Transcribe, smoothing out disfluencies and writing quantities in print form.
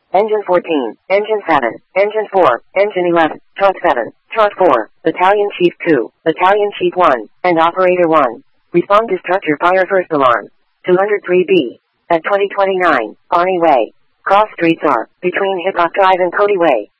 Engine 14, Engine 7, Engine 4, Engine 11, Trot 7, Trot 4, Battalion Chief 2, Battalion Chief 1, and Operator 1. Respond to structure fire first alarm. 203B. At 2029, Bonnie Way. Cross streets are between Hip Hop Drive and Cody Way.